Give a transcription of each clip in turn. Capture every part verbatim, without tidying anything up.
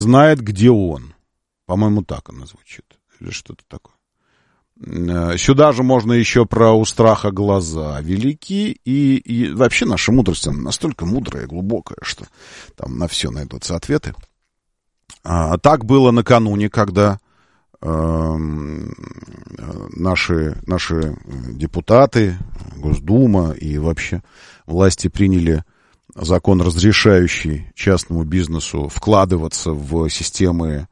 знает, где он. По-моему, так она звучит. Или что-то такое. Сюда же можно еще про «у страха глаза велики». И, и вообще наша мудрость настолько мудрая и глубокая, что там на все найдутся ответы. А, так было накануне, когда э, наши, наши депутаты, Госдума и вообще власти приняли закон, разрешающий частному бизнесу вкладываться в системы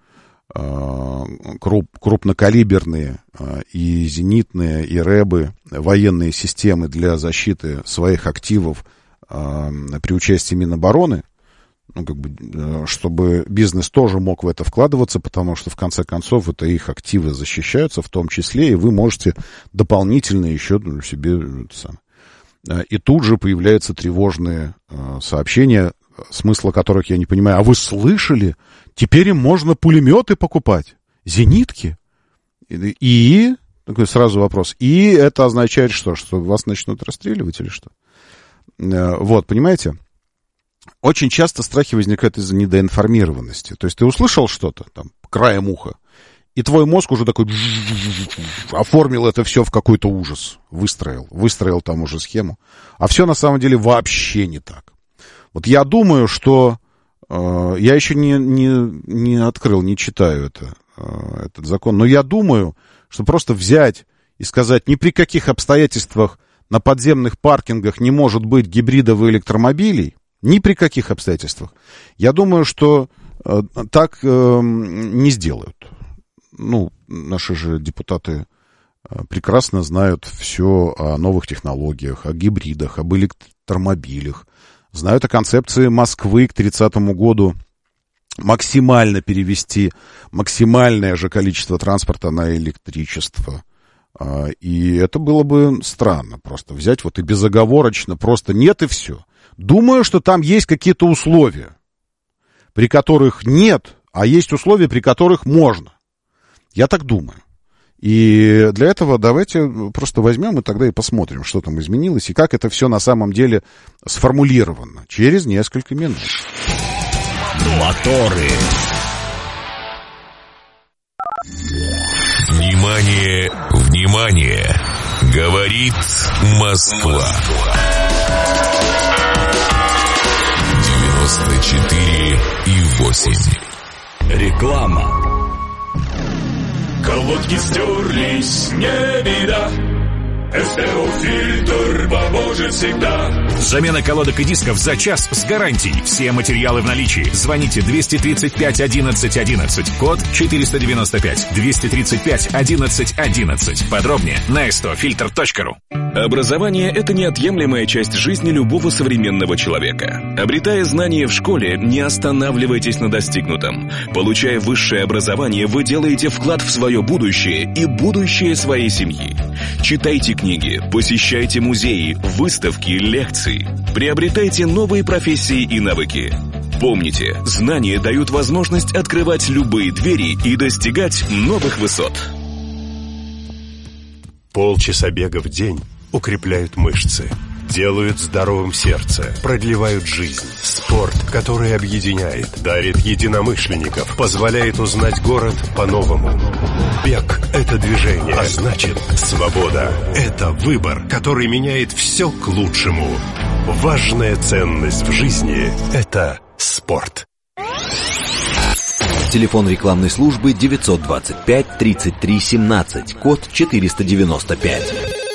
Круп, крупнокалиберные и зенитные, и рэбы, военные системы для защиты своих активов при участии Минобороны, ну, как бы, чтобы бизнес тоже мог в это вкладываться, потому что, в конце концов, это их активы защищаются, в том числе, и вы можете дополнительно еще себе... И тут же появляются тревожные сообщения, смысла которых я не понимаю. А вы слышали? Теперь им можно пулеметы покупать, зенитки. И, и такой сразу вопрос. И это означает что? Что вас начнут расстреливать или что? Вот, понимаете? Очень часто страхи возникают из-за недоинформированности. То есть ты услышал что-то, там, краем уха, и твой мозг уже такой оформил это все в какой-то ужас. Выстроил. Выстроил там уже схему. А все на самом деле вообще не так. Вот я думаю, что э, я еще не, не, не открыл, не читаю это, э, этот закон, но я думаю, что просто взять и сказать, ни при каких обстоятельствах на подземных паркингах не может быть гибридов и электромобилей, ни при каких обстоятельствах, я думаю, что э, так э, не сделают. Ну, наши же депутаты э, прекрасно знают все о новых технологиях, о гибридах, об электромобилях. Знают о концепции Москвы к тридцатому году максимально перевести максимальное же количество транспорта на электричество. И это было бы странно просто взять вот и безоговорочно просто нет и все. Думаю, что там есть какие-то условия, при которых нет, а есть условия, при которых можно. Я так думаю. И для этого давайте просто возьмем и тогда и посмотрим, что там изменилось и как это все на самом деле сформулировано через несколько минут. Моторы. Внимание, внимание! Говорит Москва. девяносто четыре и восемь. Реклама. Колодки стерлись, не беда. СТО-фильтр поможет всегда. Замена колодок и дисков за час с гарантией. Все материалы в наличии. Звоните двести тридцать пять одиннадцать одиннадцать. Код четыреста девяносто пять. двести тридцать пять одиннадцать одиннадцать. Подробнее на эс тэ о фильтр точка ру. Образование – это неотъемлемая часть жизни любого современного человека. Обретая знания в школе, не останавливайтесь на достигнутом. Получая высшее образование, вы делаете вклад в свое будущее и будущее своей семьи. Читайте книги, посещайте музеи, выставки, лекции. Приобретайте новые профессии и навыки. Помните, знания дают возможность открывать любые двери и достигать новых высот. Полчаса бега в день укрепляют мышцы, делают здоровым сердце, продлевают жизнь. Спорт, который объединяет, дарит единомышленников, позволяет узнать город по-новому. Бег – это движение, а значит, свобода – это выбор, который меняет все к лучшему. Важная ценность в жизни – это спорт. Телефон рекламной службы девятьсот двадцать пять тридцать три семнадцать, код четыреста девяносто пять.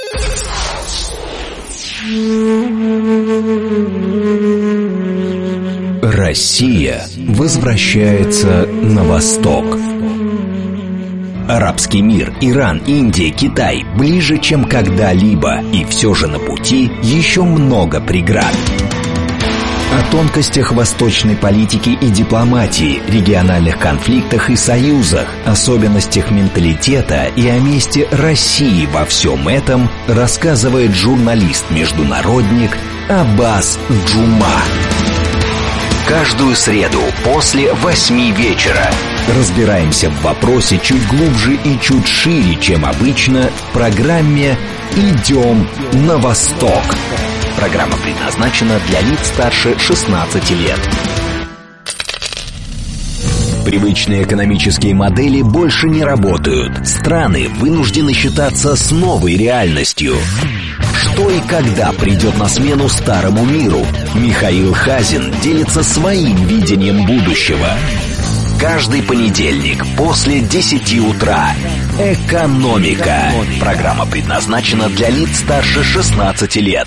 Россия возвращается на восток. Арабский мир, Иран, Индия, Китай ближе, чем когда-либо, и все же на пути еще много преград. О тонкостях восточной политики и дипломатии, региональных конфликтах и союзах, особенностях менталитета и о месте России во всем этом рассказывает журналист-международник Аббас Джума. Каждую среду после восьми вечера разбираемся в вопросе чуть глубже и чуть шире, чем обычно, в программе «Идем на восток». Программа предназначена для лиц старше шестнадцати лет. Привычные экономические модели больше не работают. Страны вынуждены считаться с новой реальностью. Что и когда придет на смену старому миру? Михаил Хазин делится своим видением будущего. Каждый понедельник после десяти утра. «Экономика». Программа предназначена для лиц старше шестнадцати лет.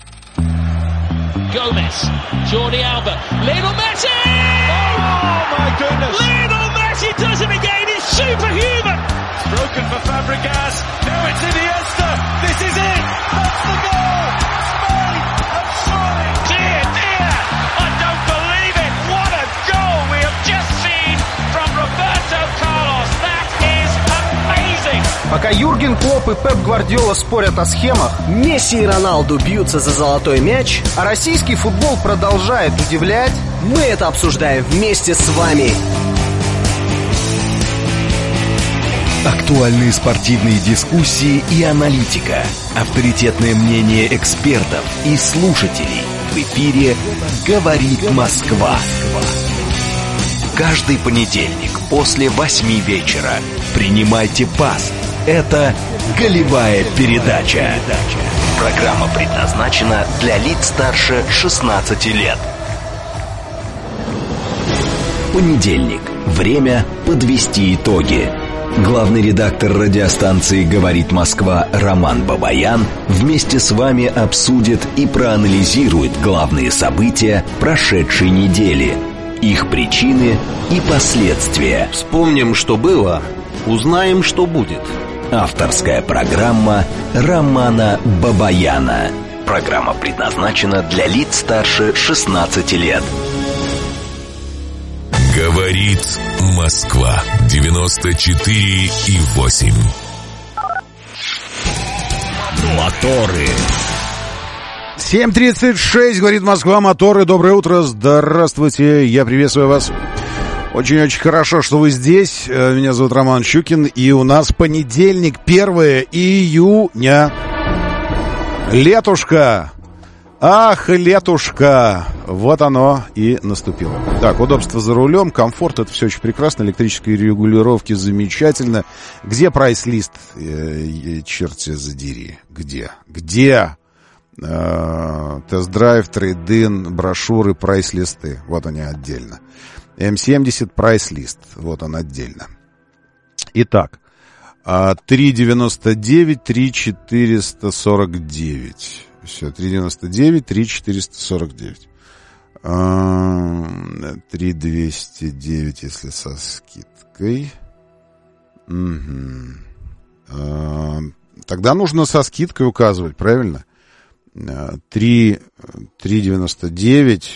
Gomez, Jordi Alba, Lionel Messi! Oh my goodness! Lionel Messi does it again, he's superhuman! Broken for Fabregas, now it's Iniesta, this is it! That's the goal! Spain have surely! Dear, dear, I don't believe it! What a goal we have just seen from Roberto Carlos! That is amazing! Пока Юрген Клопп и Пеп Гвардиола спорят о схемах, Месси и Роналду бьются за золотой мяч, а российский футбол продолжает удивлять, мы это обсуждаем вместе с вами. Актуальные спортивные дискуссии и аналитика. Авторитетное мнение экспертов и слушателей. В эфире «Говорит Москва». Каждый понедельник после восьми вечера. Принимайте пас. Это «Голевая передача». Программа предназначена для лиц старше шестнадцати лет. Понедельник. Время подвести итоги. Главный редактор радиостанции «Говорит Москва» Роман Бабаян вместе с вами обсудит и проанализирует главные события прошедшей недели, их причины и последствия. Вспомним, что было, узнаем, что будет. Авторская программа Романа Бабаяна. Программа предназначена для лиц старше шестнадцати лет. Говорит Москва. девяносто четыре и восемь. Моторы. семь тридцать шесть, говорит Москва, моторы. Доброе утро, здравствуйте, я приветствую вас. Очень-очень хорошо, что вы здесь. Меня зовут Роман Щукин, и у нас понедельник, первое июня. Летушка! Ах, летушка! Вот оно и наступило. Так, удобство за рулем, комфорт, это все очень прекрасно. Электрические регулировки замечательно. Где прайс-лист? Э, черти задери. Где? Где? Э, тест-драйв, трейд-ин, брошюры, прайс-листы. Вот они отдельно. эм семьдесят прайс-лист. Вот он отдельно. Итак, три девяносто девять, три четыреста сорок девять. Все, три девяносто девять, три четыреста сорок девять. три двести девять, если со скидкой. Угу. Тогда нужно со скидкой указывать, правильно? три девяносто девять...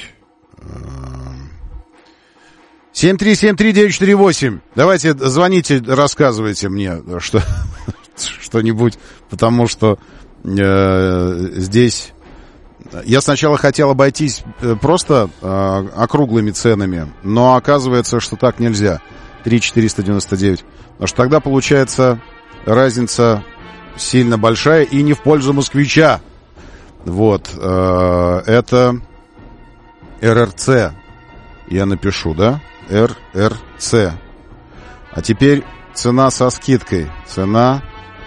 семь три семь три девять четыре восемь. Давайте звоните, рассказывайте мне что, что-нибудь, потому что э, здесь я сначала хотел обойтись просто э, округлыми ценами, но оказывается, что так нельзя. три четыреста девяносто девять. Потому что тогда получается разница сильно большая и не в пользу москвича. Вот. Э, это эр эр цэ. Я напишу, да? эр эр цэ. А теперь цена со скидкой. Цена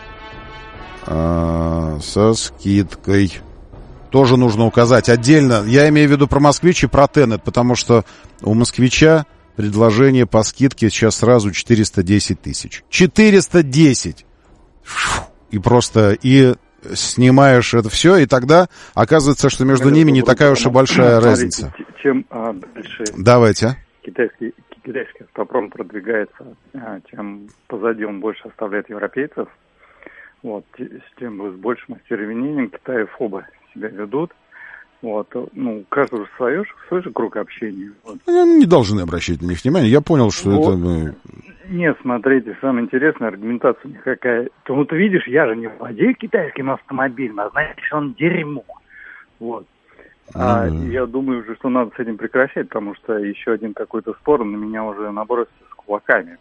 э, со скидкой. Тоже нужно указать отдельно. Я имею в виду про «Москвич» и про «Тенет», потому что у «Москвича» предложение по скидке сейчас сразу четыреста десять тысяч. четыреста десять! И просто... И снимаешь это все, и тогда оказывается, что между это ними не такая уж и большая смотрите, разница. Чем а, дальше... Давайте. Китайский, китайский автопром продвигается, тем позади он больше оставляет европейцев. Вот, тем с большим остервенением Китай и ФОБы себя ведут. Вот, ну, у каждого свое, свой же круг общения. Вот. Они не должны обращать на них внимание. Я понял, что вот. это... Нет, смотрите, самое интересное, аргументация у них какая. Ты вот видишь, я же не владею китайским автомобилем, а значит, он дерьмо. Вот. А mm-hmm. я думаю уже, что надо с этим прекращать, потому что еще один какой-то спор на меня уже набросится с кулаками.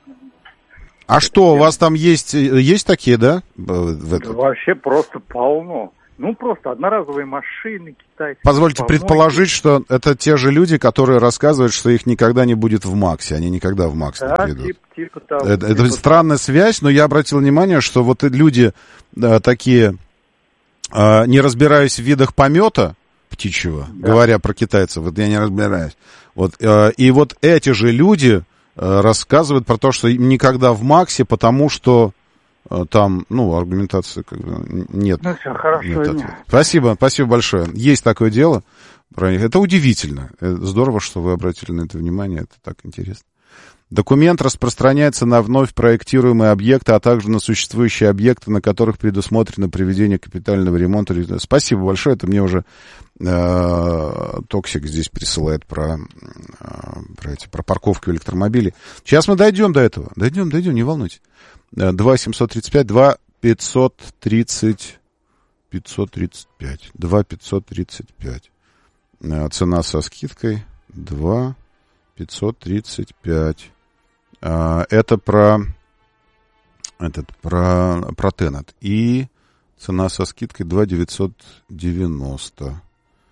А это что, у вас там есть, есть такие, да? В да вообще просто полно. Ну, просто одноразовые машины китайские. Позвольте помойки. предположить, что это те же люди, которые рассказывают, что их никогда не будет в МАКСе. Они никогда в МАКС да, не придут. Тип, типа того, это типа это странная того. Связь, но я обратил внимание, что вот люди да, такие, э, не разбираясь в видах помета птичьего, да. говоря про китайцев, вот я не разбираюсь. Вот, э, и вот эти же люди э, рассказывают про то, что никогда в МАКСе, потому что там, ну, аргументации как бы нет. Ну, все, хорошо. Нет спасибо, спасибо большое. Есть такое дело. Это удивительно. Здорово, что вы обратили на это внимание. Это так интересно. Документ распространяется на вновь проектируемые объекты, а также на существующие объекты, на которых предусмотрено проведение капитального ремонта. Спасибо большое. Это мне уже э, Токсик здесь присылает про, э, про, эти, про парковку электромобилей. Сейчас мы дойдем до этого. Дойдем, дойдем, не волнуйтесь. два семьсот тридцать пять, два пятьсот тридцать, пятьсот тридцать пять, два пятьсот тридцать пять. Цена со скидкой два пятьсот тридцать пять. Это про этот про про Тенет. И цена со скидкой два девятьсот девяносто.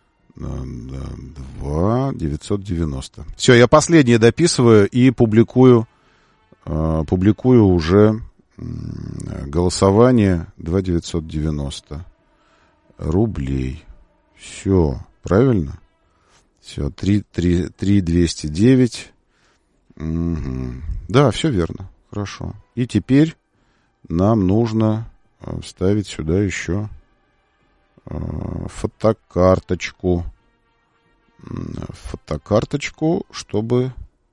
два девятьсот девяносто. Все, я последнее дописываю и публикую публикую уже голосование два девятьсот девяносто рублей. Все, правильно? Все, три двести девять. Угу. Да, все верно. Хорошо. И теперь нам нужно вставить сюда еще фотокарточку. Фотокарточку, чтобы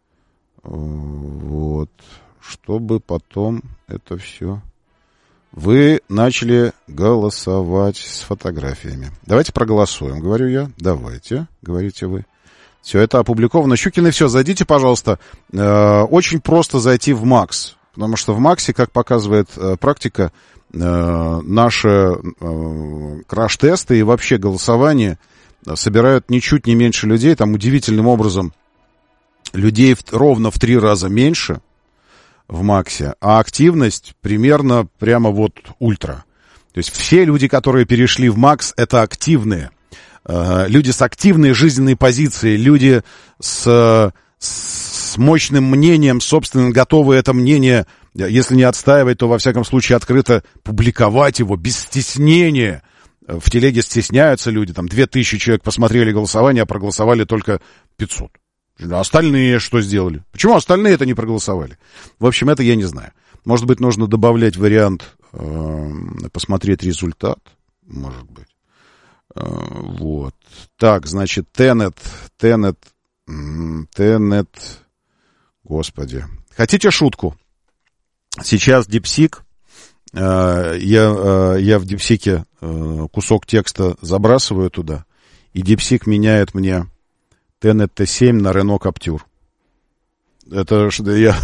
вот, чтобы потом это все... Вы начали голосовать с фотографиями. Давайте проголосуем, говорю я. Давайте, говорите вы. Все, это опубликовано. Щукины, все, зайдите, пожалуйста. Э, очень просто зайти в МАКС. Потому что в МАКСе, как показывает э, практика, э, наши э, краш-тесты и вообще голосование собирают ничуть не меньше людей. Там удивительным образом людей в, ровно в три раза меньше в МАКСе, а активность примерно прямо вот ультра. То есть все люди, которые перешли в МАКС, это активные. Э, люди с активной жизненной позицией, люди с, с мощным мнением, собственно, готовы это мнение, если не отстаивать, то, во всяком случае, открыто публиковать его без стеснения. В телеге стесняются люди, там две тысячи человек посмотрели голосование, а проголосовали только пятьсот. А остальные что сделали? Почему остальные это не проголосовали? В общем, это я не знаю. Может быть, нужно добавлять вариант э, посмотреть результат. Может быть. Э, вот. Так, значит, Тенет. Тенет. Тенет. Господи. Хотите шутку? Сейчас DeepSeek. Э, я, э, я в DeepSeek э, кусок текста забрасываю туда. И DeepSeek меняет мне Тенет Т семь на Renault Captur. Это что я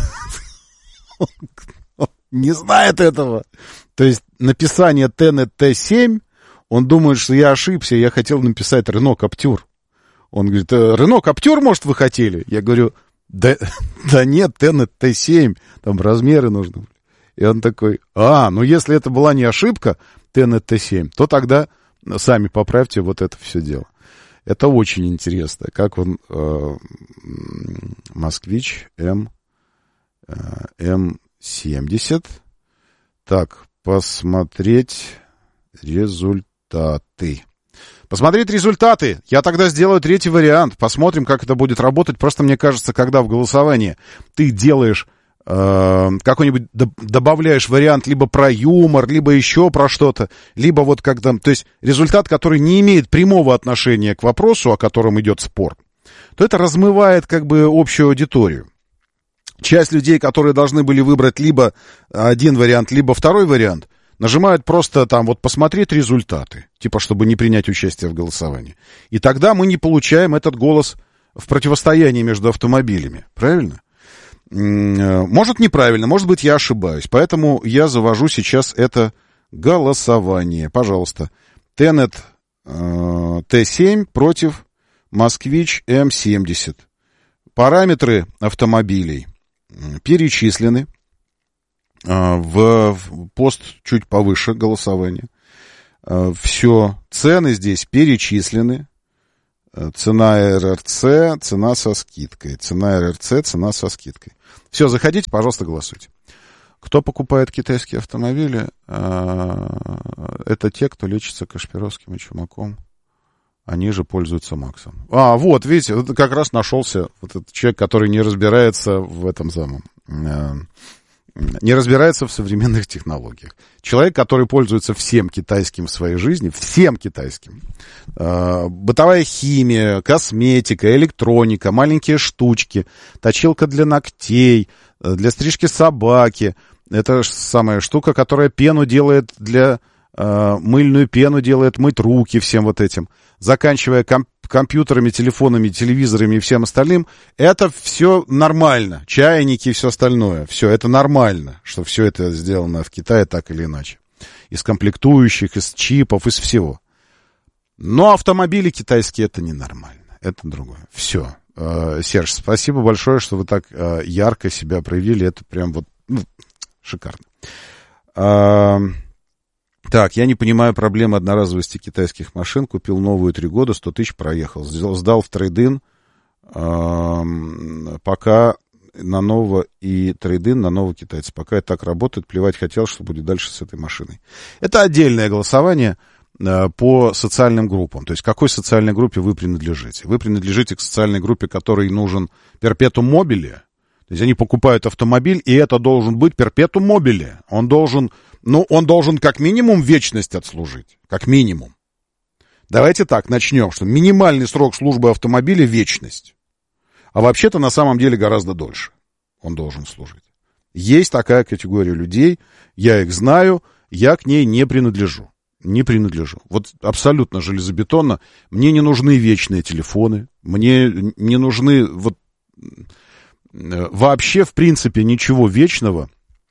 не знает этого. То есть написание Тенет Т семь, он думает, что я ошибся, я хотел написать Renault Captur. Он говорит, Renault Captur, может, вы хотели? Я говорю, да, да нет, Тенет Т семь, там размеры нужны. И он такой, а, ну если это была не ошибка, Тенет Т семь, то тогда сами поправьте вот это все дело. Это очень интересно, как он, э, Москвич М, э, М семьдесят. Так, посмотреть результаты. Посмотреть результаты. Я тогда сделаю третий вариант. Посмотрим, как это будет работать. Просто мне кажется, когда в голосовании ты делаешь э, какой-нибудь, д- добавляешь вариант либо про юмор, либо еще про что-то, либо вот как там, то есть результат, который не имеет прямого отношения к вопросу, о котором идет спор, то это размывает как бы общую аудиторию. Часть людей, которые должны были выбрать либо один вариант, либо второй вариант, нажимают просто там вот посмотреть результаты, типа чтобы не принять участие в голосовании. И тогда мы не получаем этот голос в противостоянии между автомобилями. Правильно? Может, неправильно, может быть, я ошибаюсь. Поэтому я завожу сейчас это голосование. Пожалуйста. Тенет э, Т семь против Москвич М семьдесят. Параметры автомобилей перечислены э, в, в пост чуть повыше голосования. Все, цены здесь перечислены. Цена эр эр цэ, цена со скидкой. Цена эр эр цэ, цена со скидкой. Все, заходите, пожалуйста, голосуйте. Кто покупает китайские автомобили? Это те, кто лечится Кашпировским и Чумаком. Они же пользуются Максом. А, вот, видите, вот как раз нашелся вот этот человек, который не разбирается в этом самом... не разбирается в современных технологиях. Человек, который пользуется всем китайским в своей жизни, всем китайским. Э, бытовая химия, косметика, электроника, маленькие штучки, точилка для ногтей, для стрижки собаки. Это самая штука, которая пену делает для... Э, мыльную пену делает, мыть руки всем вот этим. Заканчивая комп- компьютерами, телефонами, телевизорами и всем остальным, это все нормально. Чайники и все остальное. Все это нормально, что все это сделано в Китае так или иначе. Из комплектующих, из чипов, из всего. Но автомобили китайские это ненормально. Это другое. Все. Серж, спасибо большое, что вы так ярко себя проявили. Это прям вот ну, шикарно. Так, я не понимаю проблемы одноразовости китайских машин. Купил новую три года, сто тысяч проехал. Сдал в трейд-ин, э, пока на нового и трейд-ин на нового китайца. Пока это так работает, плевать хотел, что будет дальше с этой машиной. Это отдельное голосование э, по социальным группам. То есть, к какой социальной группе вы принадлежите? Вы принадлежите к социальной группе, которой нужен перпетум мобиле. То есть, они покупают автомобиль, и это должен быть перпетум мобиле. Он должен... Ну, он должен как минимум вечность отслужить. Как минимум. Давайте так, начнем, что минимальный срок службы автомобиля — вечность. А вообще-то на самом деле гораздо дольше он должен служить. Есть такая категория людей, я их знаю, я к ней не принадлежу. Не принадлежу. Вот абсолютно железобетонно. Мне не нужны вечные телефоны, мне не нужны вот вообще, в принципе, ничего вечного.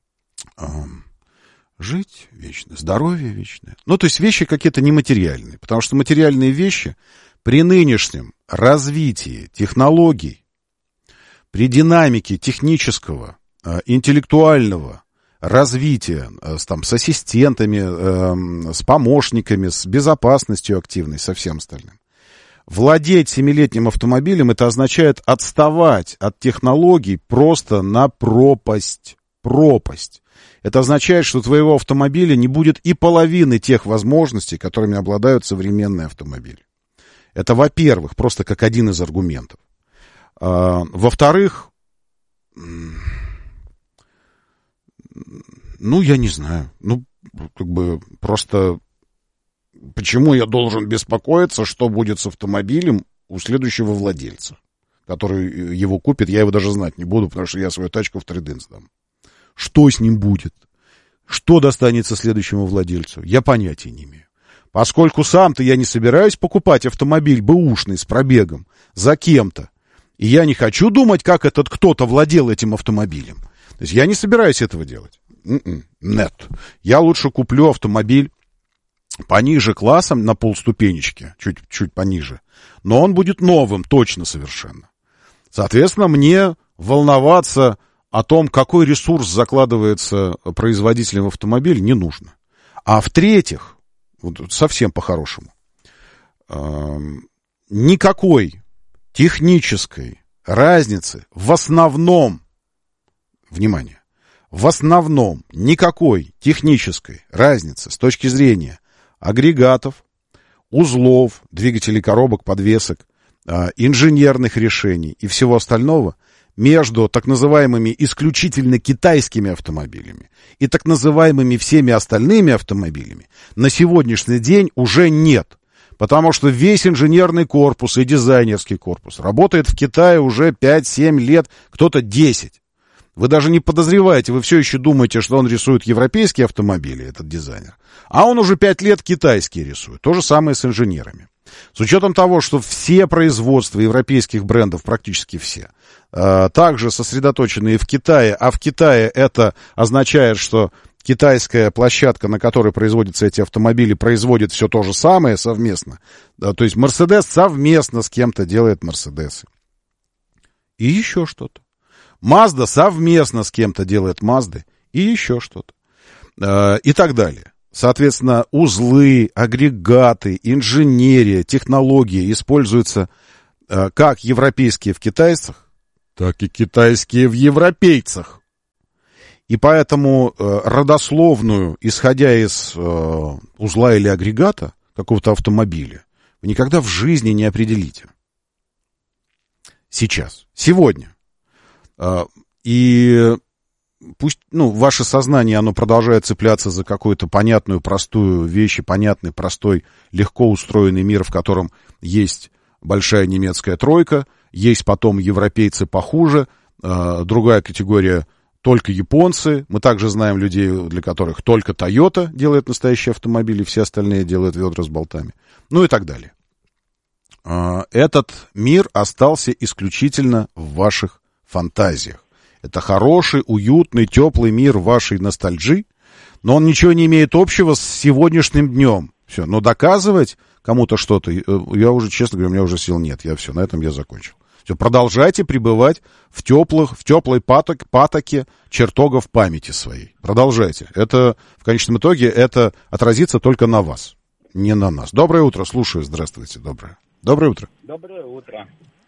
Жить вечно, здоровье вечное. Ну, то есть вещи какие-то нематериальные. Потому что материальные вещи при нынешнем развитии технологий, при динамике технического, интеллектуального развития с, там, с ассистентами, с помощниками, с безопасностью активной, со всем остальным, владеть семилетним автомобилем — это означает отставать от технологий просто на пропасть. Пропасть. Это означает, что у твоего автомобиля не будет и половины тех возможностей, которыми обладают современные автомобили. Это, во-первых, просто как один из аргументов. А, во-вторых, ну, я не знаю. Ну, как бы просто почему я должен беспокоиться, что будет с автомобилем у следующего владельца, который его купит, я его даже знать не буду, потому что я свою тачку в трейд-ин сдам. Что с ним будет? Что достанется следующему владельцу? Я понятия не имею. Поскольку сам-то я не собираюсь покупать автомобиль бэушный с пробегом за кем-то, и я не хочу думать, как этот кто-то владел этим автомобилем. То есть я не собираюсь этого делать. Нет. Я лучше куплю автомобиль пониже классом на полступенечки, чуть, чуть пониже. Но он будет новым, точно совершенно. Соответственно, мне волноваться о том, какой ресурс закладывается производителем в автомобиль, не нужно. А в-третьих, вот совсем по-хорошему, э, никакой технической разницы в основном, внимание, в основном никакой технической разницы с точки зрения агрегатов, узлов, двигателей, коробок, подвесок, э, инженерных решений и всего остального между так называемыми исключительно китайскими автомобилями и так называемыми всеми остальными автомобилями на сегодняшний день уже нет. Потому что весь инженерный корпус и дизайнерский корпус работает в Китае уже пять-семь лет, кто-то десять. Вы даже не подозреваете, вы все еще думаете, что он рисует европейские автомобили, этот дизайнер. А он уже пять лет китайские рисует. То же самое с инженерами. С учетом того, что все производства европейских брендов, практически все, также сосредоточены и в Китае, а в Китае это означает, что китайская площадка, на которой производятся эти автомобили, производит все то же самое совместно. То есть Mercedes совместно с кем-то делает Mercedes. И еще что-то. Mazda совместно с кем-то делает Mazda. И еще что-то. И так далее. соответственно, узлы, агрегаты, инженерия, технологии используются э, как европейские в китайцах, так и китайские в европейцах. И поэтому э, родословную, исходя из э, узла или агрегата какого-то автомобиля, вы никогда в жизни не определите. Сейчас, сегодня. Э, и пусть, ну, ваше сознание, оно продолжает цепляться за какую-то понятную, простую вещь, понятный, простой, легко устроенный мир, в котором есть большая немецкая тройка, есть потом европейцы похуже, э, другая категория только японцы. Мы также знаем людей, для которых только Toyota делает настоящие автомобили, все остальные делают ведра с болтами. Ну и так далее. Э, этот мир остался исключительно в ваших фантазиях. Это хороший, уютный, теплый мир вашей ностальжи, но он ничего не имеет общего с сегодняшним днем. Все, но доказывать кому-то что-то, я уже, честно говоря, у меня уже сил нет. Я все, на этом я закончил. Все, продолжайте пребывать в теплых, в теплой паток, патоке чертогов памяти своей. Продолжайте. Это, в конечном итоге, это отразится только на вас, не на нас. Доброе утро, слушаю. Здравствуйте, доброе. Доброе утро. Доброе утро.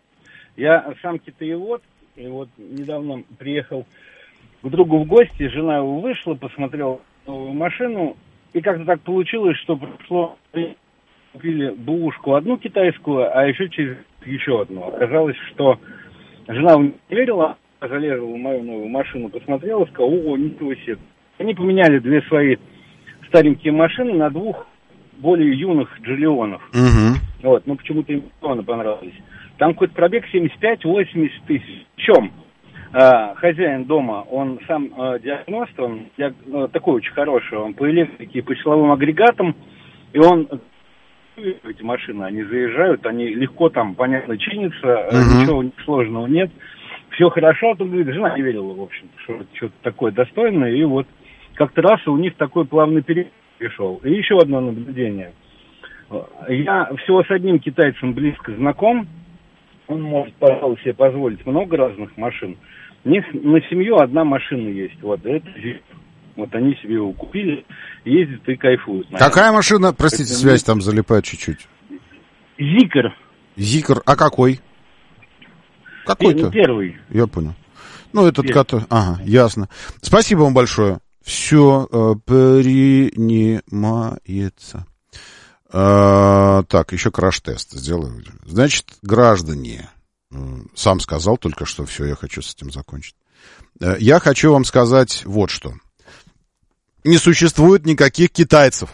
Я сам китаевод. И вот недавно приехал к другу в гости, жена его вышла, посмотрела новую машину, и как-то так получилось, что прошло, купили бэушку одну китайскую, а еще через еще одну. Оказалось, что жена не верила, залезла в мою новую машину, посмотрела, сказала: о, ничего себе. Они поменяли две свои старенькие машины на двух более юных Джиллионов. Угу. Вот, ну почему-то им понравились. Там какой-то пробег семьдесят пять восемьдесят тысяч. В чем? А, хозяин дома, он сам а, диагност, он диаг... ну, такой очень хороший, он по электрике и по силовым агрегатам, и он, эти машины, они заезжают, они легко там, понятно, чинятся, uh-huh. ничего сложного нет, все хорошо, а тут, говорит, жена не верила, в общем, что это что-то такое достойное, и вот как-то раз у них такой плавный переход пришел. И еще одно наблюдение. Я всего с одним китайцем близко знаком. Он может, пожалуй, себе позволить много разных машин. У них на семью одна машина есть. Вот это вот они себе его купили, ездят и кайфуют. Наверное. Какая машина? Простите, это связь там залипает чуть-чуть. Зикр. Зикр. А какой? Какой-то? Первый. Я понял. Ну, этот который... Ага, ясно. Спасибо вам большое. Все э, принимается. А, так, еще краш-тест сделаю. Значит, граждане, сам сказал только что, все, я хочу с этим закончить. Я хочу вам сказать вот что. Не существует никаких китайцев.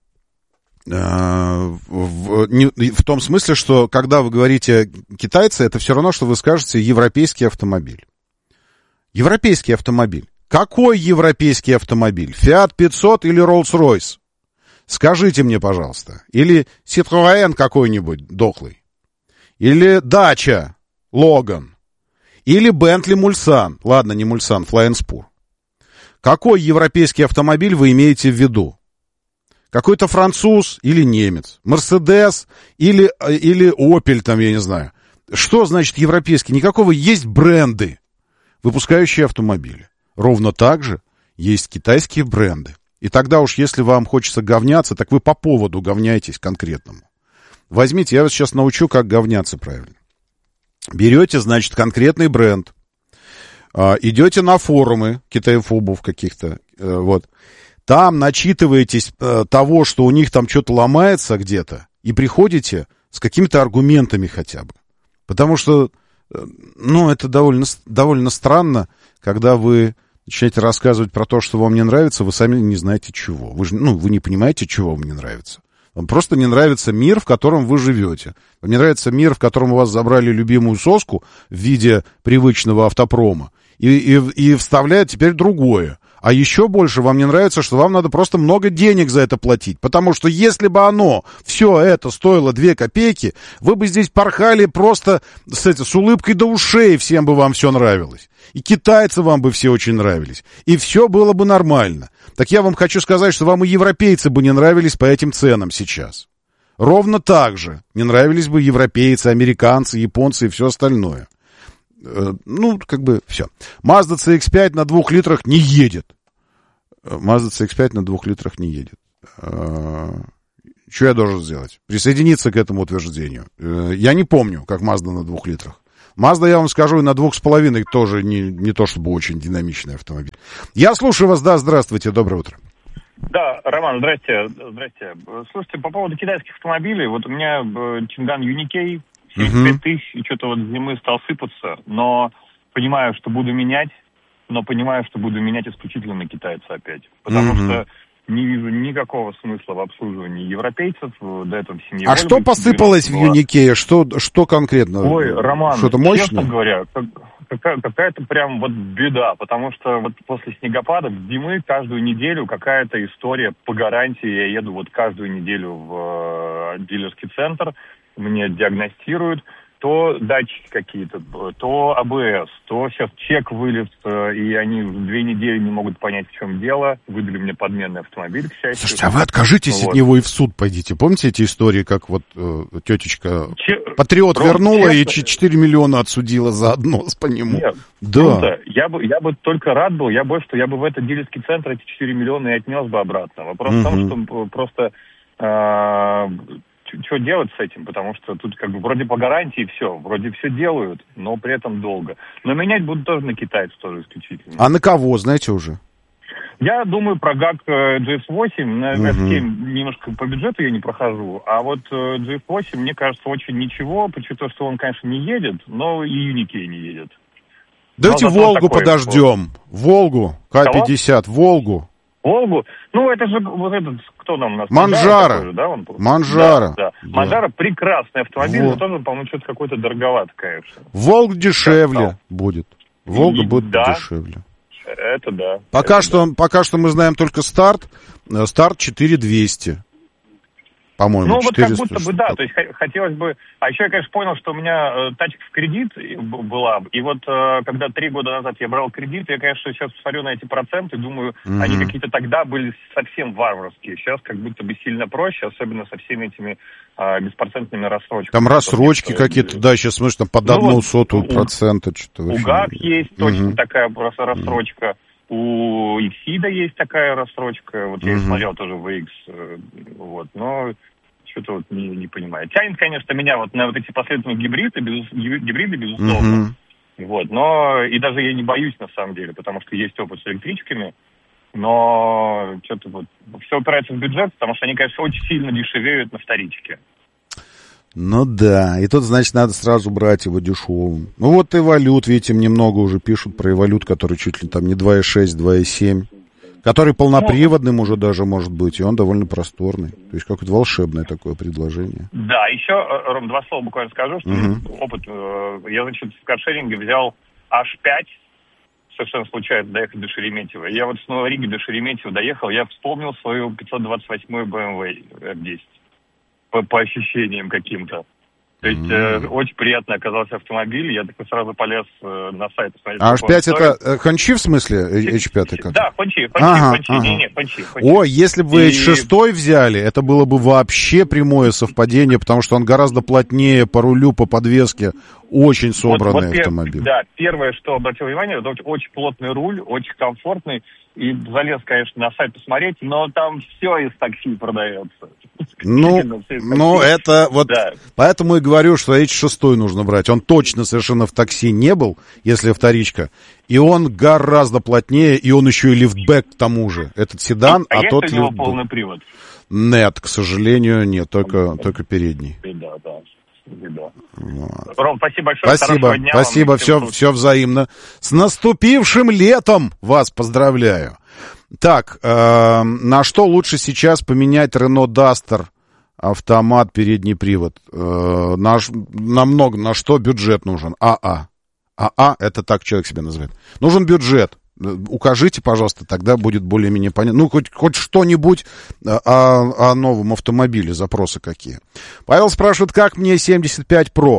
В, в, не, в том смысле, что когда вы говорите китайцы, это все равно, что вы скажете европейский автомобиль. Европейский автомобиль. Какой европейский автомобиль? Фиат пятьсот или Rolls-Royce? Скажите мне, пожалуйста. Или Citroën какой-нибудь дохлый. Или Dacia Logan. Или Bentley Mulsanne. Ладно, не Mulsanne, Flying Spur. Какой европейский автомобиль вы имеете в виду? Какой-то француз или немец? Mercedes или, или Opel, там, я не знаю. Что значит европейский? Никакого. Есть бренды, выпускающие автомобили. Ровно так же есть китайские бренды. И тогда уж, если вам хочется говняться, так вы по поводу говняетесь конкретному. Возьмите, я вас сейчас научу, как говняться правильно. Берете, значит, конкретный бренд, идете на форумы китаефобов каких-то, вот, там начитываетесь того, что у них там что-то ломается где-то, и приходите с какими-то аргументами хотя бы. Потому что, ну, это довольно, довольно странно, когда вы начинаете рассказывать про то, что вам не нравится, вы сами не знаете чего. Вы же, ну, вы не понимаете, чего вам не нравится. Вам просто не нравится мир, в котором вы живете. Вам не нравится мир, в котором у вас забрали любимую соску в виде привычного автопрома и, и, и вставляют теперь другое. А еще больше вам не нравится, что вам надо просто много денег за это платить. Потому что если бы оно, все это стоило две копейки, вы бы здесь порхали просто с, это, с улыбкой до ушей, всем бы вам все нравилось. И китайцы вам бы все очень нравились. И все было бы нормально. Так я вам хочу сказать, что вам и европейцы бы не нравились по этим ценам сейчас. Ровно так же не нравились бы европейцы, американцы, японцы и все остальное. Ну, как бы все. Mazda си икс пять на двух литрах не едет. Mazda си икс пять на двух литрах не едет. Что я должен сделать? Присоединиться к этому утверждению. Я не помню, как Mazda на двух литрах. Mazda, я вам скажу, и на двух с половиной тоже не, не то чтобы очень динамичный автомобиль. Я слушаю вас, да, здравствуйте, доброе утро. Да, Роман, здрасте, здрасте. Слушайте, по поводу китайских автомобилей, вот у меня Чинган Юникей, семьдесят пять тысяч, и что-то вот с зимы стал сыпаться, но понимаю, что буду менять, но понимаю, что буду менять исключительно на китайца опять, потому угу. что не вижу никакого смысла в обслуживании европейцев, до этого в семье. А что посыпалось в Юникее? Что, что конкретно? Ой, Роман, что-то мощное? Честно говоря, какая- какая-то прям вот беда, потому что вот после снегопада, зимы, каждую неделю какая-то история по гарантии. Я еду вот каждую неделю в э, дилерский центр, мне диагностируют, то датчики какие-то, то АБС, то сейчас чек вылез, и они две недели не могут понять, в чем дело. Выдали мне подменный автомобиль, к счастью. Слушайте, а вы откажитесь вот. от него и в суд пойдите. Помните эти истории, как вот э, тетечка Че... Патриот Ром, вернула честно? И четыре миллиона отсудила за одно по нему? Нет, да. Круто. Я бы, я бы только рад был, я бы, что я бы в этот дилерский центр эти четыре миллиона и отнес бы обратно. Вопрос угу. в том, что просто... Э, что делать с этим, потому что тут как бы вроде по гарантии все, вроде все делают, но при этом долго. Но менять будут тоже на китайцев тоже исключительно. А на кого, знаете уже? Я думаю про гак джи эс восемь, на эс семь немножко по бюджету я не прохожу, а вот джи эс восемь, мне кажется, очень ничего, потому что он, конечно, не едет, но и Юникей не едет. Давайте Волгу подождем. Волгу, К пятьдесят, Волгу. Волгу? Ну, это же вот этот, кто нам у нас? Манжара. Такой, да, он... Манжара. Да, да. Да. Манжара прекрасный автомобиль, вот. Но тоже, по-моему, что-то какой-то дороговат, конечно. Волг дешевле будет. Волга И, будет да, дешевле. Это да. Пока, это что, да. пока что мы знаем только старт. Старт четыре двести. По-моему, ну, четыреста, вот как будто бы, да, то есть хотелось бы... А еще я, конечно, понял, что у меня э, тачка в кредит была, и вот э, когда три года назад я брал кредит, я, конечно, сейчас смотрю на эти проценты, думаю, mm-hmm. они какие-то тогда были совсем варварские, сейчас как будто бы сильно проще, особенно со всеми этими э, беспроцентными рассрочками. Там рассрочки какие-то, да, сейчас, смотришь, там под ну, одну вот, сотую у, процента что-то. У ГАК есть mm-hmm. точно такая просто рассрочка. У Иксида есть такая рассрочка, вот я mm-hmm. смотрел тоже в X, вот, но что-то вот не, не понимаю. Тянет, конечно, меня вот на вот эти последние гибриды, без, гибриды, безусловно, mm-hmm. вот, но и даже я не боюсь на самом деле, потому что есть опыт с электричками, но что-то вот все упирается в бюджет, потому что они, конечно, очень сильно дешевеют на вторичке. Ну да, и тут, значит, надо сразу брать его дешевым. Ну вот Эволют, видите, немного уже пишут про Эволют, который чуть ли там не два и шесть, два и семь, который полноприводным ну, уже даже может быть, и он довольно просторный. То есть какое-то волшебное такое предложение. Да, еще, Ром, два слова буквально скажу, что угу. опыт, я, значит, в каршеринге взял аш пять, совершенно случайно доехать до Шереметьево. Я вот с Новой Риги до Шереметьево доехал, я вспомнил свою пятьсот двадцать восемь бэ эм вэ эф десять. По, по ощущениям каким-то. То есть mm. э, очень приятно оказался автомобиль. Я такой сразу полез э, на сайт. А аш пять это э, Хончи в смысле? эйч пять как? Да, Хончи, Хончи, ага, Хончи, ага. не, не, Хончи, Хончи. Ой, если бы вы И... эйч шесть взяли, это было бы вообще прямое совпадение, потому что он гораздо плотнее по рулю, по подвеске. Очень собранный вот, вот автомобиль. Пер... Да, первое, что обратил внимание, это очень плотный руль, очень комфортный. И залез, конечно, на сайт посмотреть, но там все из такси продается. Ну, ну это вот... Да. Поэтому и говорю, что эйч шесть нужно брать. Он точно совершенно в такси не был, если вторичка. И он гораздо плотнее, и он еще и лифтбэк к тому же. Этот седан, а, а тот лифтбэк. А есть у него полный привод? Нет, к сожалению, нет, только, только передний. Да, да. Да. Вот. Ром, спасибо большое. Спасибо, дня спасибо, вам. все, все взаимно. С наступившим летом вас поздравляю. Так, э, на что лучше сейчас поменять Renault Duster автомат, передний привод? Э, на, намного, на что бюджет нужен? АА. АА, это так человек себя называет. Нужен бюджет. Укажите, пожалуйста, тогда будет более-менее понятно. Ну, хоть, хоть что-нибудь о, о новом автомобиле, запросы какие. Павел спрашивает, как мне семьдесят пять про?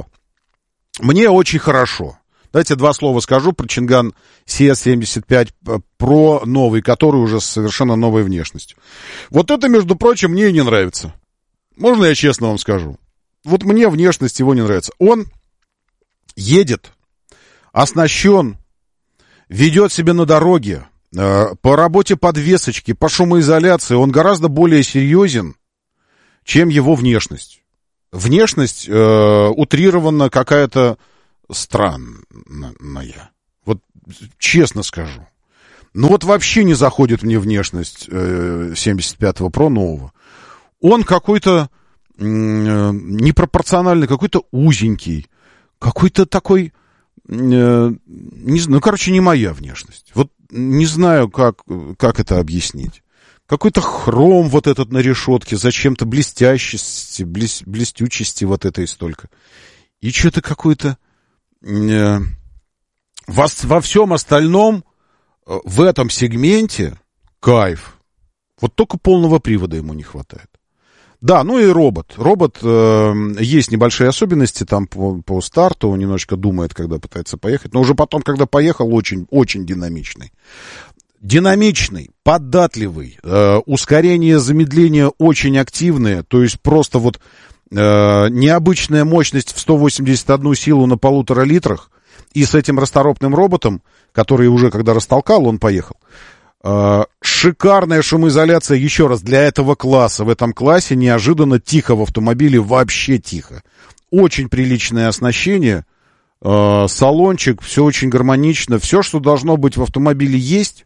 Мне очень хорошо. Давайте два слова скажу про Чинган си эс семьдесят пять про новый, который уже с совершенно новой внешностью. Вот это, между прочим, мне и не нравится. Можно я честно вам скажу? Вот мне внешность его не нравится. Он едет, оснащен, ведет себя на дороге, по работе подвесочки, по шумоизоляции он гораздо более серьезен, чем его внешность. Внешность э, утрированно какая-то странная. Вот честно скажу. Ну вот вообще не заходит мне внешность э, семьдесят пятого Pro нового. Он какой-то э, непропорциональный, какой-то узенький, какой-то такой, э, не знаю, ну, короче, не моя внешность. Вот не знаю, как, как это объяснить. Какой-то хром вот этот на решетке, зачем-то блестящести, блес, блестючести вот этой столько. И что-то какое-то... Э, во, во всем остальном, э, в этом сегменте, кайф. Вот только полного привода ему не хватает. Да, ну и робот. Робот, э, есть небольшие особенности там по, по старту, он немножечко думает, когда пытается поехать, но уже потом, когда поехал, очень, очень динамичный. Динамичный, податливый, э, ускорение, замедление очень активные, то есть просто вот э, необычная мощность в сто восемьдесят одну силу на полутора литрах, и с этим расторопным роботом, который уже когда растолкал, он поехал. Э, шикарная шумоизоляция, еще раз, для этого класса. В этом классе неожиданно тихо в автомобиле, вообще тихо. Очень приличное оснащение, э, салончик, все очень гармонично, все, что должно быть в автомобиле, есть.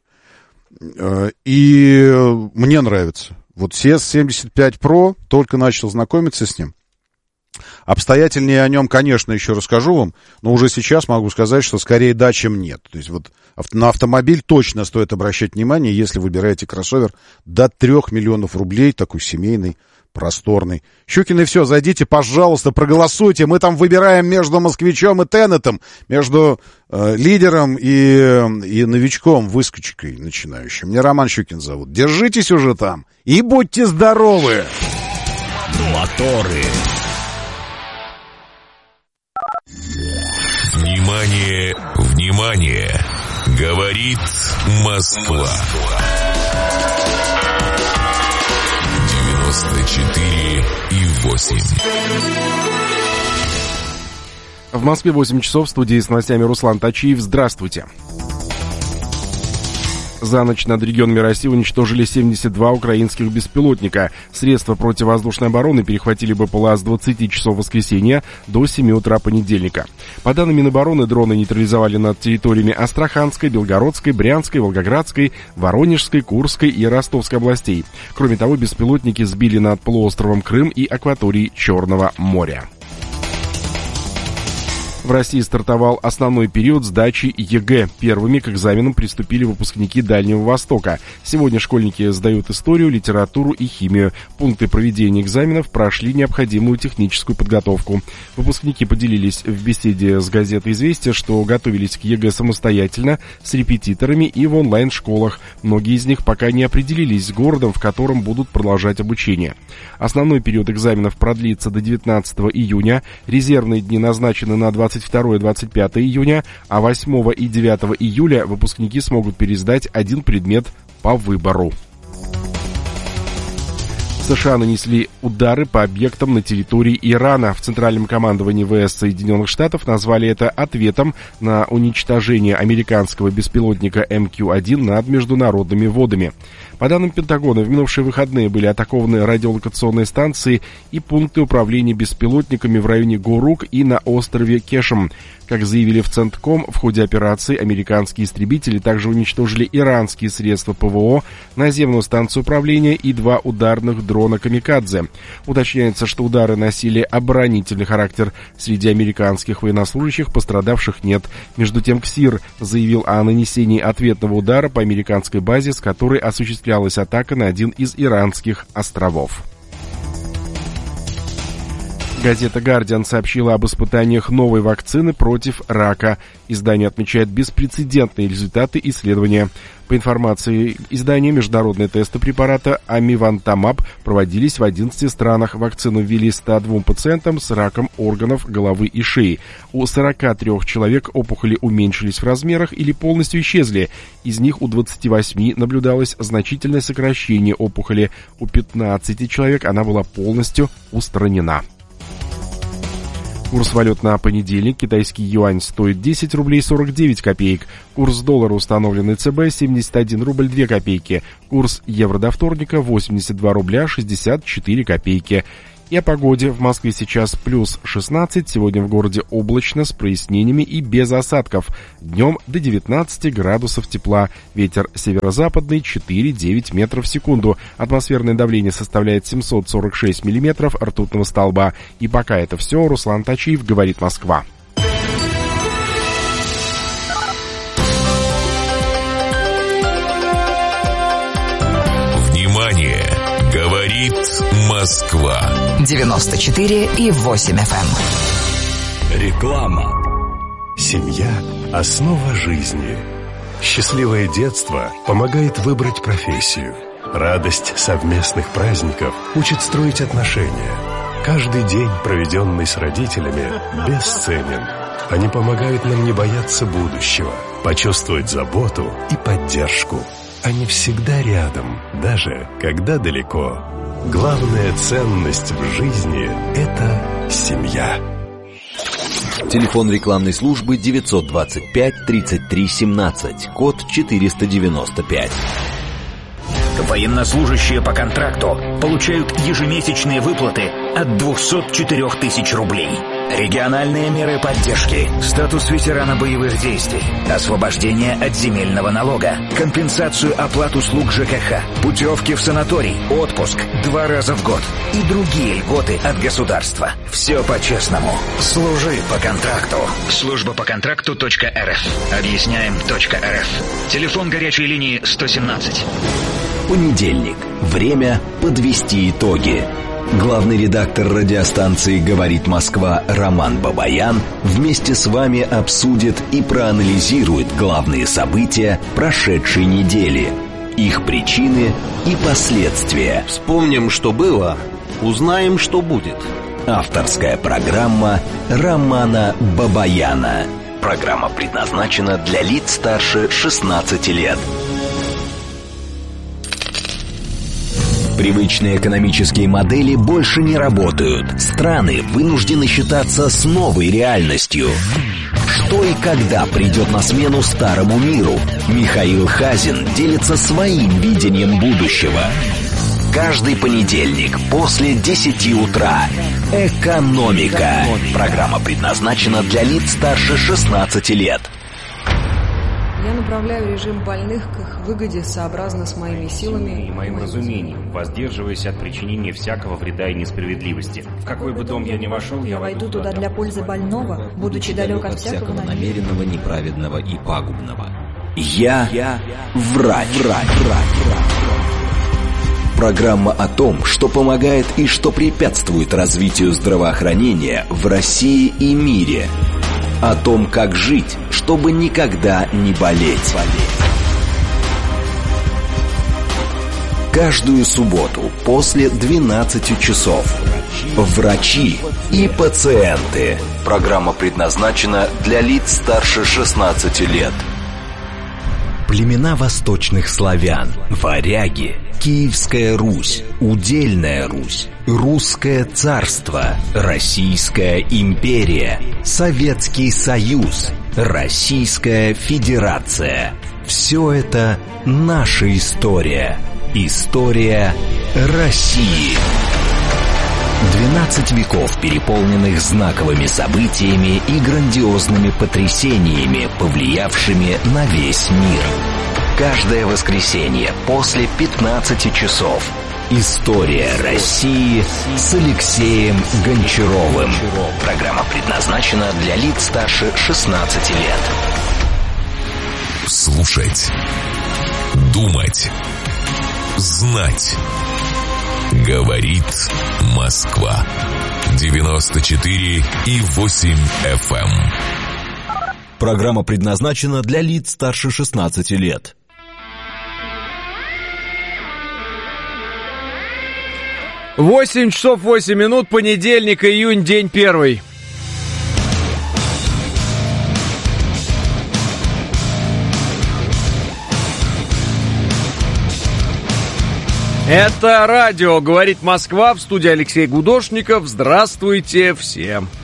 И мне нравится. Вот си эс семьдесят пять Pro, только начал знакомиться с ним. Обстоятельнее о нем, конечно, еще расскажу вам, но уже сейчас могу сказать, что скорее да, чем нет. То есть вот на автомобиль точно стоит обращать внимание, если выбираете кроссовер до трех миллионов рублей, такой семейный, просторный. Щукин, и все, зайдите, пожалуйста, проголосуйте. Мы там выбираем между москвичом и Теннетом, между э, лидером и, и новичком, выскочкой начинающим. Меня Роман Щукин зовут. Держитесь уже там и будьте здоровы! Моторы. Внимание, внимание! Говорит Москва. девяносто четыре и восемь. В Москве восемь часов, в студии с новостями Руслан Тачиев. Здравствуйте. За ночь над регионами России уничтожили семьдесят два украинских беспилотника. Средства противовоздушной обороны перехватили БПЛА с двадцати часов воскресенья до семи утра понедельника. По данным Минобороны, дроны нейтрализовали над территориями Астраханской, Белгородской, Брянской, Волгоградской, Воронежской, Курской и Ростовской областей. Кроме того, беспилотники сбили над полуостровом Крым и акваторией Черного моря. В России стартовал основной период сдачи ЕГЭ. Первыми к экзаменам приступили выпускники Дальнего Востока. Сегодня школьники сдают историю, литературу и химию. Пункты проведения экзаменов прошли необходимую техническую подготовку. Выпускники поделились в беседе с газетой «Известия», что готовились к ЕГЭ самостоятельно, с репетиторами и в онлайн-школах. Многие из них пока не определились с городом, в котором будут продолжать обучение. Основной период экзаменов продлится до девятнадцатого июня. Резервные дни назначены на двадцать второе — двадцать пятое июня, а восьмого и девятого июля выпускники смогут пересдать один предмет по выбору. США нанесли удары по объектам на территории Ирана. В Центральном командовании ВС Соединенных Штатов назвали это ответом на уничтожение американского беспилотника эм кью один над международными водами. По данным Пентагона, в минувшие выходные были атакованы радиолокационные станции и пункты управления беспилотниками в районе Гурук и на острове Кешем. Как заявили в Центком, в ходе операции американские истребители также уничтожили иранские средства ПВО, наземную станцию управления и два ударных дрона «Камикадзе». Уточняется, что удары носили оборонительный характер. Среди американских военнослужащих пострадавших нет. Между тем, КСИР заявил о нанесении ответного удара по американской базе, с которой осуществлялась атака на один из иранских островов. Газета «Гардиан» сообщила об испытаниях новой вакцины против рака. Издание отмечает беспрецедентные результаты исследования. По информации издания, международные тесты препарата амивантамаб проводились в одиннадцати странах. Вакцину ввели ста двум пациентам с раком органов головы и шеи. У сорока трёх человек опухоли уменьшились в размерах или полностью исчезли. Из них у двадцати восьми наблюдалось значительное сокращение опухоли. У пятнадцати человек она была полностью устранена. Курс валют на понедельник. Китайский юань стоит десять рублей сорок девять копеек. Курс доллара, установленный ЦБ, семьдесят один рубль две копейки. Курс евро до вторника восемьдесят два рубля шестьдесят четыре копейки. И о погоде. В Москве сейчас плюс шестнадцать. Сегодня в городе облачно, с прояснениями и без осадков. Днем до девятнадцати градусов тепла. Ветер северо-западный четыре-девять метров в секунду. Атмосферное давление составляет семьсот сорок шесть миллиметров ртутного столба. И пока это все. Руслан Тачиев, говорит Москва. Внимание! Говорит Москва. девяносто четыре и восемь эф эм. Реклама. Семья – основа жизни. Счастливое детство помогает выбрать профессию. Радость совместных праздников учит строить отношения. Каждый день, проведенный с родителями, бесценен. Они помогают нам не бояться будущего, почувствовать заботу и поддержку. Они всегда рядом, даже когда далеко. Главная ценность в жизни – это семья. Телефон рекламной службы девятьсот двадцать пять тридцать три семнадцать, код четыреста девяносто пять. Военнослужащие по контракту получают ежемесячные выплаты от двести четыре тысячи рублей. Региональные меры поддержки, статус ветерана боевых действий, освобождение от земельного налога, компенсацию оплат услуг ЖКХ, путевки в санаторий, отпуск два раза в год и другие льготы от государства. Все по-честному. Служи по контракту. Служба по контракту .рф. Объясняем .рф. Телефон горячей линии сто семнадцать. Понедельник. Время подвести итоги. Главный редактор радиостанции «Говорит Москва» Роман Бабаян вместе с вами обсудит и проанализирует главные события прошедшей недели, их причины и последствия. Вспомним, что было, узнаем, что будет. Авторская программа Романа Бабаяна. Программа предназначена для лиц старше шестнадцати лет. Привычные экономические модели больше не работают. Страны вынуждены считаться с новой реальностью. Что и когда придет на смену старому миру? Михаил Хазин делится своим видением будущего. Каждый понедельник после десяти утра. Экономика. Программа предназначена для лиц старше шестнадцати лет. Я направляю режим больных к их выгоде сообразно с моими силами и моим разумением, воздерживаясь от причинения всякого вреда и несправедливости. В какой бы дом я ни вошел, я войду туда для пользы больного, будучи далек от всякого намеренного, неправедного и пагубного. Я, я врач. врач, врач, врач. Программа о том, что помогает и что препятствует развитию здравоохранения в России и мире. О том, как жить, чтобы никогда не болеть. Каждую субботу после двенадцати часов. Врачи и пациенты. Программа предназначена для лиц старше шестнадцати лет. Племена восточных славян, варяги, Киевская Русь, Удельная Русь, Русское царство, Российская империя, Советский Союз, Российская Федерация. Все это наша история. История России. двенадцать веков, переполненных знаковыми событиями и грандиозными потрясениями, повлиявшими на весь мир. Каждое воскресенье после пятнадцати часов. История России с Алексеем Гончаровым. Программа предназначена для лиц старше шестнадцати лет. Слушать, думать, знать. Говорит Москва. девяносто четыре и восемь эф эм. Программа предназначена для лиц старше шестнадцати лет. восемь часов восемь минут, понедельник, июнь, день первый. Это радио «Говорит Москва», в студии Алексей Гудошников. Здравствуйте всем.